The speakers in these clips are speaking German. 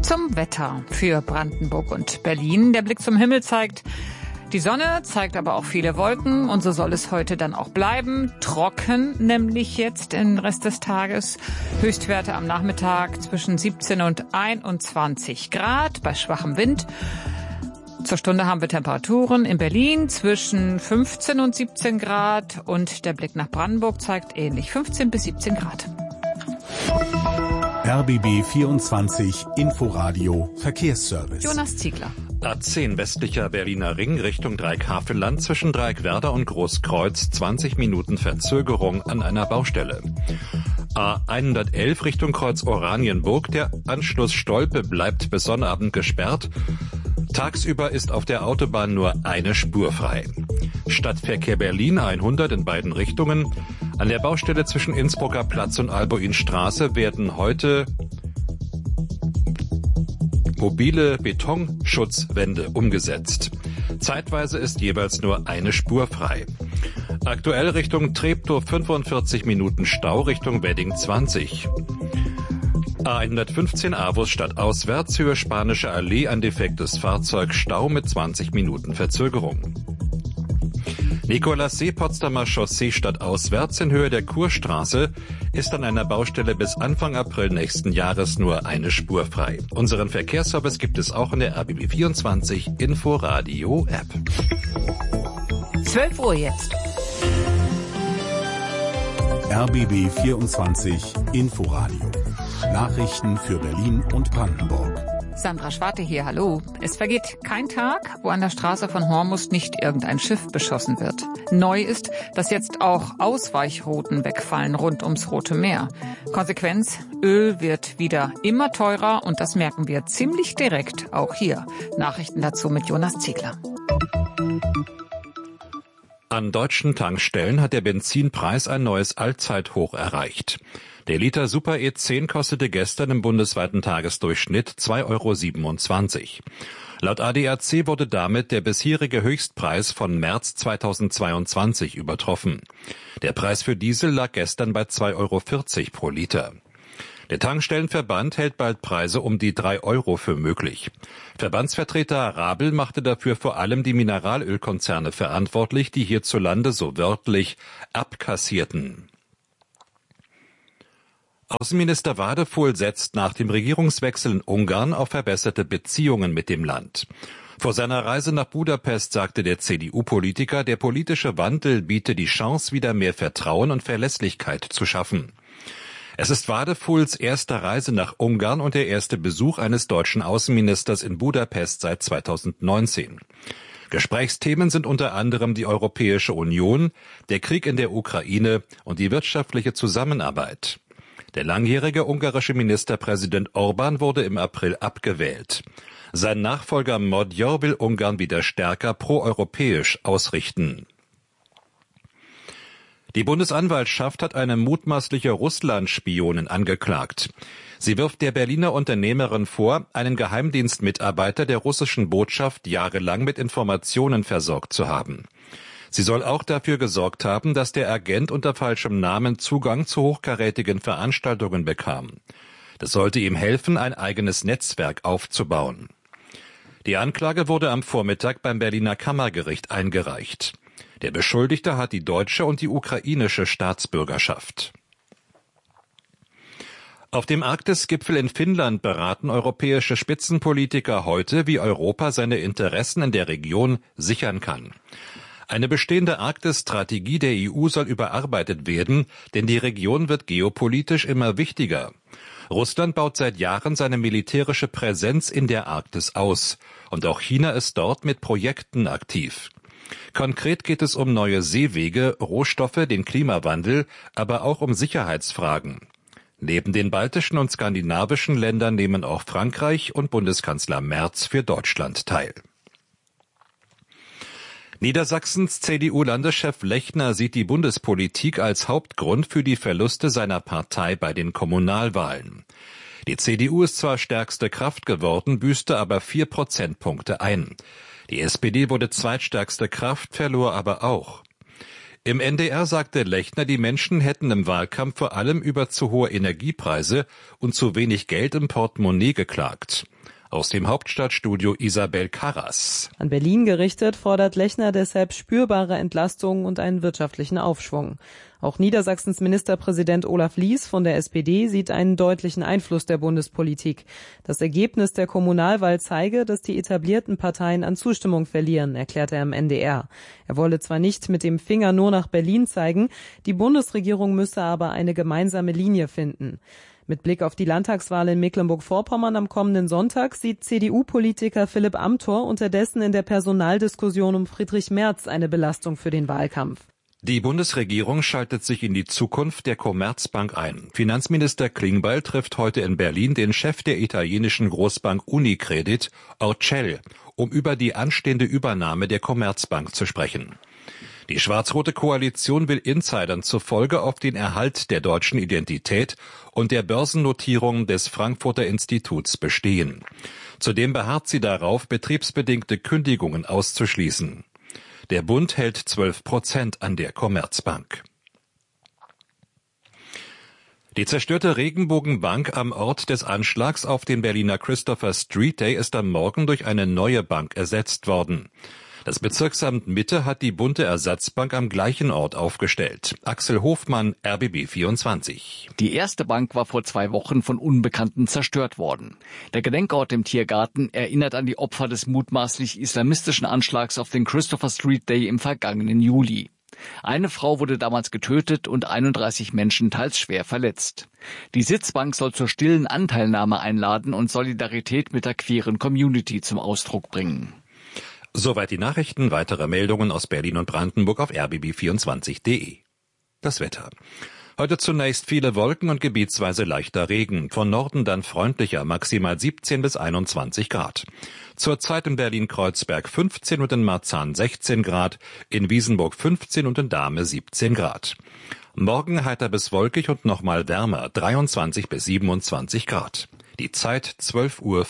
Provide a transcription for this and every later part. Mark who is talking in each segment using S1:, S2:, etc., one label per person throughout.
S1: Zum Wetter für Brandenburg und Berlin. Der Blick zum Himmel zeigt die Sonne, zeigt aber auch viele Wolken und so soll es heute dann auch bleiben. Trocken nämlich jetzt den Rest des Tages. Höchstwerte am Nachmittag zwischen 17 und 21 Grad bei schwachem Wind. Zur Stunde haben wir Temperaturen in Berlin zwischen 15 und 17 Grad und der Blick nach Brandenburg zeigt ähnlich 15 bis 17 Grad.
S2: RBB 24 Inforadio Verkehrsservice.
S1: Jonas Ziegler.
S3: A10 westlicher Berliner Ring Richtung Dreieck-Havelland zwischen Dreieck-Werder und Großkreuz 20 Minuten Verzögerung an einer Baustelle. A111 Richtung Kreuz Oranienburg. Der Anschluss Stolpe bleibt bis Sonnabend gesperrt. Tagsüber ist auf der Autobahn nur eine Spur frei. Stadtverkehr Berlin 100 in beiden Richtungen. An der Baustelle zwischen Innsbrucker Platz und Albuinstraße werden heute mobile Betonschutzwände umgesetzt. Zeitweise ist jeweils nur eine Spur frei. Aktuell Richtung Treptow 45 Minuten Stau, Richtung Wedding 20. A115 Avus stadtauswärts, Höhe Spanische Allee, ein defektes Fahrzeug, Stau mit 20 Minuten Verzögerung. Nikolassee, Potsdamer Chaussee stadtauswärts in Höhe der Kurstraße ist an einer Baustelle bis Anfang April nächsten Jahres nur eine Spur frei. Unseren Verkehrsservice gibt es auch in der RBB 24 Inforadio App.
S1: 12 Uhr jetzt.
S2: RBB 24 Inforadio. Nachrichten für Berlin und Brandenburg.
S1: Sandra Schwarte hier, hallo. Es vergeht kein Tag, wo an der Straße von Hormuz nicht irgendein Schiff beschossen wird. Neu ist, dass jetzt auch Ausweichrouten wegfallen rund ums Rote Meer. Konsequenz, Öl wird wieder immer teurer und das merken wir ziemlich direkt, auch hier. Nachrichten dazu mit Jonas Ziegler.
S3: An deutschen Tankstellen hat der Benzinpreis ein neues Allzeithoch erreicht. Der Liter Super E10 kostete gestern im bundesweiten Tagesdurchschnitt 2,27 €. Laut ADAC wurde damit der bisherige Höchstpreis von März 2022 übertroffen. Der Preis für Diesel lag gestern bei 2,40 € pro Liter. Der Tankstellenverband hält bald Preise um die 3 € für möglich. Verbandsvertreter Rabel machte dafür vor allem die Mineralölkonzerne verantwortlich, die hierzulande so wörtlich abkassierten. Außenminister Wadefuhl setzt nach dem Regierungswechsel in Ungarn auf verbesserte Beziehungen mit dem Land. Vor seiner Reise nach Budapest sagte der CDU-Politiker, der politische Wandel biete die Chance, wieder mehr Vertrauen und Verlässlichkeit zu schaffen. Es ist Wadefuhls erste Reise nach Ungarn und der erste Besuch eines deutschen Außenministers in Budapest seit 2019. Gesprächsthemen sind unter anderem die Europäische Union, der Krieg in der Ukraine und die wirtschaftliche Zusammenarbeit. Der langjährige ungarische Ministerpräsident Orbán wurde im April abgewählt. Sein Nachfolger Magyar will Ungarn wieder stärker proeuropäisch ausrichten. Die Bundesanwaltschaft hat eine mutmaßliche Russland-Spionin angeklagt. Sie wirft der Berliner Unternehmerin vor, einen Geheimdienstmitarbeiter der russischen Botschaft jahrelang mit Informationen versorgt zu haben. Sie soll auch dafür gesorgt haben, dass der Agent unter falschem Namen Zugang zu hochkarätigen Veranstaltungen bekam. Das sollte ihm helfen, ein eigenes Netzwerk aufzubauen. Die Anklage wurde am Vormittag beim Berliner Kammergericht eingereicht. Der Beschuldigte hat die deutsche und die ukrainische Staatsbürgerschaft. Auf dem Arktisgipfel in Finnland beraten europäische Spitzenpolitiker heute, wie Europa seine Interessen in der Region sichern kann. Eine bestehende Arktis-Strategie der EU soll überarbeitet werden, denn die Region wird geopolitisch immer wichtiger. Russland baut seit Jahren seine militärische Präsenz in der Arktis aus. Und auch China ist dort mit Projekten aktiv. Konkret geht es um neue Seewege, Rohstoffe, den Klimawandel, aber auch um Sicherheitsfragen. Neben den baltischen und skandinavischen Ländern nehmen auch Frankreich und Bundeskanzler Merz für Deutschland teil. Niedersachsens CDU-Landeschef Lechner sieht die Bundespolitik als Hauptgrund für die Verluste seiner Partei bei den Kommunalwahlen. Die CDU ist zwar stärkste Kraft geworden, büßte aber 4 Prozentpunkte ein. Die SPD wurde zweitstärkste Kraft, verlor aber auch. Im NDR sagte Lechner, die Menschen hätten im Wahlkampf vor allem über zu hohe Energiepreise und zu wenig Geld im Portemonnaie geklagt. Aus dem Hauptstadtstudio Isabel Karras.
S4: An Berlin gerichtet fordert Lechner deshalb spürbare Entlastungen und einen wirtschaftlichen Aufschwung. Auch Niedersachsens Ministerpräsident Olaf Lies von der SPD sieht einen deutlichen Einfluss der Bundespolitik. Das Ergebnis der Kommunalwahl zeige, dass die etablierten Parteien an Zustimmung verlieren, erklärte er im NDR. Er wolle zwar nicht mit dem Finger nur nach Berlin zeigen, die Bundesregierung müsse aber eine gemeinsame Linie finden. Mit Blick auf die Landtagswahl in Mecklenburg-Vorpommern am kommenden Sonntag sieht CDU-Politiker Philipp Amthor unterdessen in der Personaldiskussion um Friedrich Merz eine Belastung für den Wahlkampf.
S3: Die Bundesregierung schaltet sich in die Zukunft der Commerzbank ein. Finanzminister Klingbeil trifft heute in Berlin den Chef der italienischen Großbank Unicredit, Orcel, um über die anstehende Übernahme der Commerzbank zu sprechen. Die schwarz-rote Koalition will Insidern zufolge auf den Erhalt der deutschen Identität und der Börsennotierung des Frankfurter Instituts bestehen. Zudem beharrt sie darauf, betriebsbedingte Kündigungen auszuschließen. Der Bund hält 12% an der Commerzbank. Die zerstörte Regenbogenbank am Ort des Anschlags auf den Berliner Christopher Street Day ist am Morgen durch eine neue Bank ersetzt worden. Das Bezirksamt Mitte hat die bunte Ersatzbank am gleichen Ort aufgestellt. Axel Hofmann, RBB 24.
S5: Die erste Bank war vor 2 Wochen von Unbekannten zerstört worden. Der Gedenkort im Tiergarten erinnert an die Opfer des mutmaßlich islamistischen Anschlags auf den Christopher Street Day im vergangenen Juli. Eine Frau wurde damals getötet und 31 Menschen teils schwer verletzt. Die Sitzbank soll zur stillen Anteilnahme einladen und Solidarität mit der queeren Community zum Ausdruck bringen.
S3: Soweit die Nachrichten. Weitere Meldungen aus Berlin und Brandenburg auf rbb24.de. Das Wetter. Heute zunächst viele Wolken und gebietsweise leichter Regen. Von Norden dann freundlicher, maximal 17 bis 21 Grad. Zurzeit in Berlin-Kreuzberg 15 und in Marzahn 16 Grad, in Wiesenburg 15 und in Dahme 17 Grad. Morgen heiter bis wolkig und nochmal wärmer, 23 bis 27 Grad. Die Zeit 12:05 Uhr.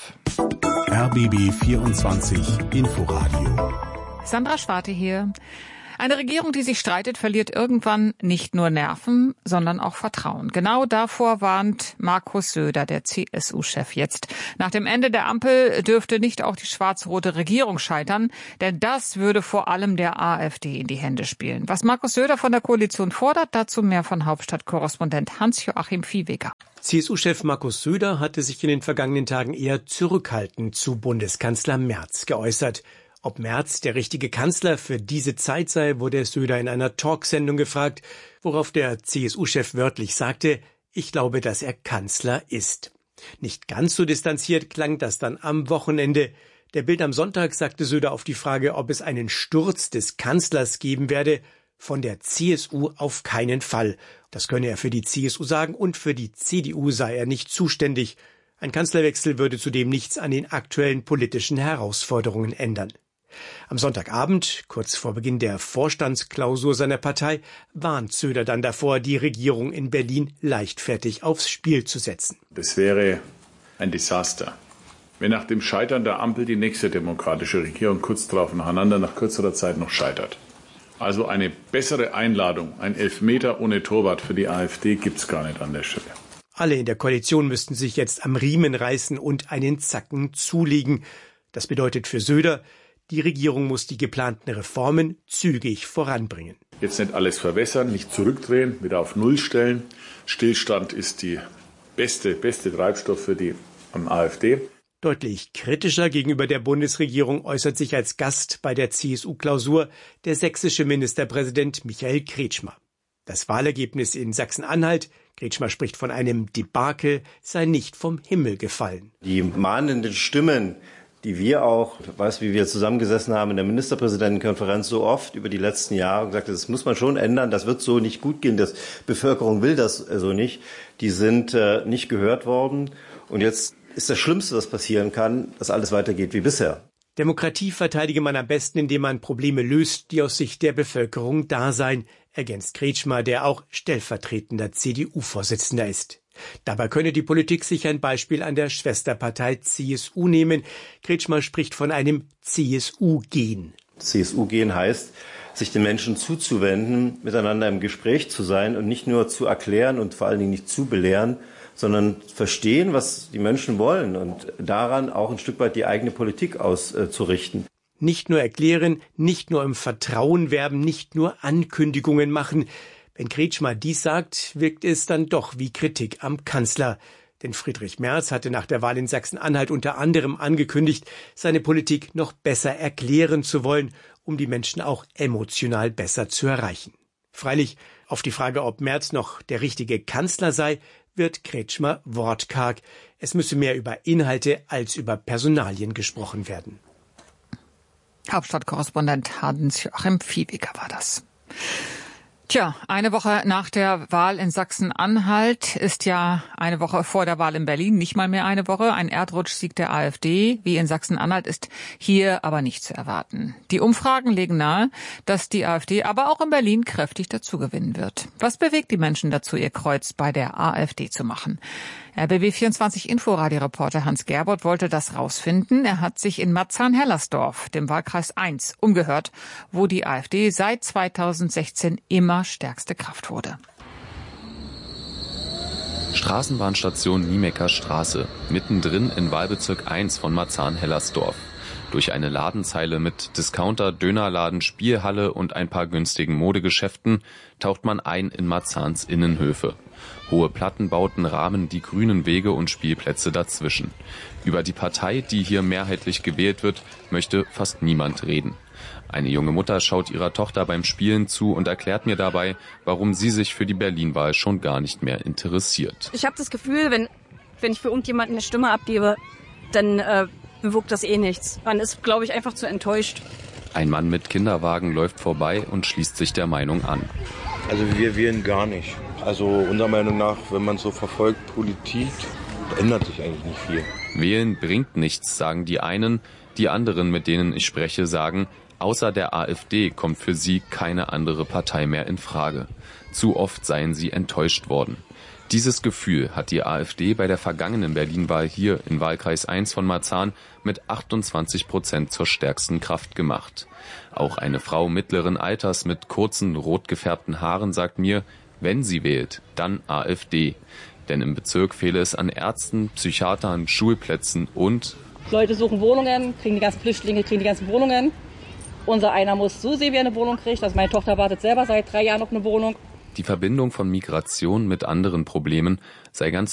S2: RBB 24 Inforadio.
S1: Sandra Schwarte hier. Eine Regierung, die sich streitet, verliert irgendwann nicht nur Nerven, sondern auch Vertrauen. Genau davor warnt Markus Söder, der CSU-Chef, jetzt. Nach dem Ende der Ampel dürfte nicht auch die schwarz-rote Regierung scheitern, denn das würde vor allem der AfD in die Hände spielen. Was Markus Söder von der Koalition fordert, dazu mehr von Hauptstadtkorrespondent Hans-Joachim Viehweger.
S6: CSU-Chef Markus Söder hatte sich in den vergangenen Tagen eher zurückhaltend zu Bundeskanzler Merz geäußert. Ob Merz der richtige Kanzler für diese Zeit sei, wurde Söder in einer Talksendung gefragt, worauf der CSU-Chef wörtlich sagte, ich glaube, dass er Kanzler ist. Nicht ganz so distanziert klang das dann am Wochenende. Der Bild am Sonntag sagte Söder auf die Frage, ob es einen Sturz des Kanzlers geben werde, von der CSU auf keinen Fall. Das könne er für die CSU sagen und für die CDU sei er nicht zuständig. Ein Kanzlerwechsel würde zudem nichts an den aktuellen politischen Herausforderungen ändern. Am Sonntagabend, kurz vor Beginn der Vorstandsklausur seiner Partei, warnt Söder dann davor, die Regierung in Berlin leichtfertig aufs Spiel zu setzen.
S7: Das wäre ein Desaster, wenn nach dem Scheitern der Ampel die nächste demokratische Regierung kurz darauf nacheinander nach kürzerer Zeit noch scheitert. Also eine bessere Einladung, ein Elfmeter ohne Torwart für die AfD gibt's gar nicht an der Stelle.
S6: Alle in der Koalition müssten sich jetzt am Riemen reißen und einen Zacken zulegen. Das bedeutet für Söder, die Regierung muss die geplanten Reformen zügig voranbringen.
S7: Jetzt nicht alles verwässern, nicht zurückdrehen, wieder auf Null stellen. Stillstand ist die beste Treibstoff für die AfD.
S6: Deutlich kritischer gegenüber der Bundesregierung äußert sich als Gast bei der CSU-Klausur der sächsische Ministerpräsident Michael Kretschmer. Das Wahlergebnis in Sachsen-Anhalt, Kretschmer spricht von einem Debakel, sei nicht vom Himmel gefallen.
S8: Die mahnenden Stimmen, die wir auch, wie wir zusammengesessen haben in der Ministerpräsidentenkonferenz so oft über die letzten Jahre und gesagt, das muss man schon ändern, das wird so nicht gut gehen, die Bevölkerung will das so nicht, die sind nicht gehört worden. Und jetzt ist das Schlimmste, was passieren kann, dass alles weitergeht wie bisher.
S6: Demokratie verteidige man am besten, indem man Probleme löst, die aus Sicht der Bevölkerung da seien, ergänzt Kretschmer, der auch stellvertretender CDU-Vorsitzender ist. Dabei könne die Politik sich ein Beispiel an der Schwesterpartei CSU nehmen. Kretschmer spricht von einem CSU-Gen.
S8: CSU-Gen heißt, sich den Menschen zuzuwenden, miteinander im Gespräch zu sein und nicht nur zu erklären und vor allen Dingen nicht zu belehren, sondern verstehen, was die Menschen wollen und daran auch ein Stück weit die eigene Politik auszurichten.
S6: Nicht nur erklären, nicht nur im Vertrauen werben, nicht nur Ankündigungen machen. Wenn Kretschmer dies sagt, wirkt es dann doch wie Kritik am Kanzler. Denn Friedrich Merz hatte nach der Wahl in Sachsen-Anhalt unter anderem angekündigt, seine Politik noch besser erklären zu wollen, um die Menschen auch emotional besser zu erreichen. Freilich, auf die Frage, ob Merz noch der richtige Kanzler sei, wird Kretschmer wortkarg. Es müsse mehr über Inhalte als über Personalien gesprochen werden.
S1: Hauptstadtkorrespondent Hans-Joachim Viehweger war das. Tja, eine Woche nach der Wahl in Sachsen-Anhalt ist ja eine Woche vor der Wahl in Berlin nicht mal mehr eine Woche. Ein Erdrutschsieg der AfD wie in Sachsen-Anhalt ist hier aber nicht zu erwarten. Die Umfragen legen nahe, dass die AfD aber auch in Berlin kräftig dazugewinnen wird. Was bewegt die Menschen dazu, ihr Kreuz bei der AfD zu machen? RBB24 Inforadio-Reporter Hans Gerbold wollte das rausfinden. Er hat sich in Marzahn-Hellersdorf, dem Wahlkreis 1, umgehört, wo die AfD seit 2016 immer stärkste Kraft wurde.
S9: Straßenbahnstation Niemecker Straße, mittendrin in Wahlbezirk 1 von Marzahn-Hellersdorf. Durch eine Ladenzeile mit Discounter, Dönerladen, Spielhalle und ein paar günstigen Modegeschäften taucht man ein in Marzahns Innenhöfe. Hohe Plattenbauten rahmen die grünen Wege und Spielplätze dazwischen. Über die Partei, die hier mehrheitlich gewählt wird, möchte fast niemand reden. Eine junge Mutter schaut ihrer Tochter beim Spielen zu und erklärt mir dabei, warum sie sich für die Berlin-Wahl schon gar nicht mehr interessiert.
S10: Ich habe das Gefühl, wenn ich für irgendjemanden eine Stimme abgebe, dann bewirkt das eh nichts. Man ist, glaube ich, einfach zu enttäuscht.
S9: Ein Mann mit Kinderwagen läuft vorbei und schließt sich der Meinung an.
S11: Also wir wählen gar nicht. Also unserer Meinung nach, wenn man so verfolgt, Politik, ändert sich eigentlich nicht viel.
S9: Wählen bringt nichts, sagen die einen. Die anderen, mit denen ich spreche, sagen, außer der AfD kommt für sie keine andere Partei mehr in Frage. Zu oft seien sie enttäuscht worden. Dieses Gefühl hat die AfD bei der vergangenen Berlin-Wahl hier in Wahlkreis 1 von Marzahn mit 28% zur stärksten Kraft gemacht. Auch eine Frau mittleren Alters mit kurzen, rot gefärbten Haaren sagt mir, wenn sie wählt, dann AfD. Denn im Bezirk fehle es an Ärzten, Psychiatern, Schulplätzen und...
S12: Leute suchen Wohnungen, kriegen die ganzen Flüchtlinge, kriegen die ganzen Wohnungen. Unser einer muss zusehen, wie er eine Wohnung kriegt. Also meine Tochter wartet selber seit 3 Jahren auf eine Wohnung.
S9: Die Verbindung von Migration mit anderen Problemen sei ganz